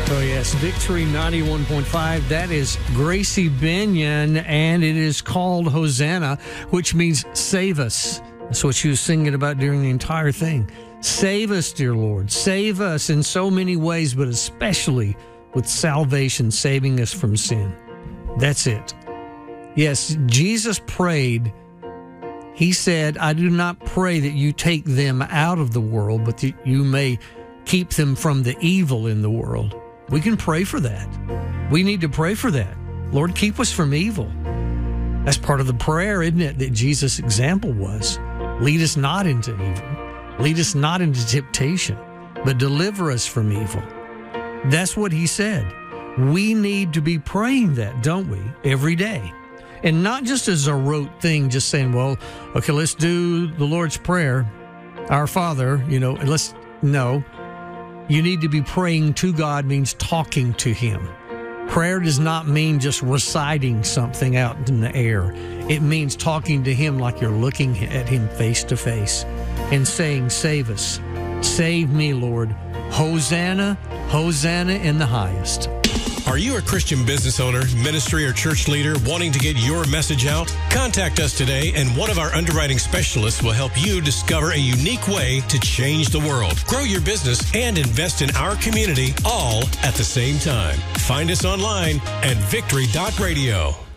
Oh, yes, Victory 91.5. That is Gracie Benyon, and it is called Hosanna, which means save us. That's what she was singing about during the entire thing. Save us, dear Lord. Save us in so many ways, but especially with salvation, saving us from sin. That's it. Yes, Jesus prayed. He said, I do not pray that you take them out of the world, but that you may keep them from the evil in the world. We can pray for that. We need to pray for that. Lord, keep us from evil. That's part of the prayer, isn't it, that Jesus' example was? Lead us not into evil. Lead us not into temptation, but deliver us from evil. That's what he said. We need to be praying that, don't we, every day? And not just as a rote thing, just saying, well, okay, let's do the Lord's Prayer, our Father, no. You need to be praying to God means talking to him. Prayer does not mean just reciting something out in the air. It means talking to him like you're looking at him face to face and saying, save us. Save me, Lord. Hosanna, Hosanna in the highest. Are you a Christian business owner, ministry, or church leader wanting to get your message out? Contact us today, and one of our underwriting specialists will help you discover a unique way to change the world, grow your business, and invest in our community all at the same time. Find us online at victory.radio.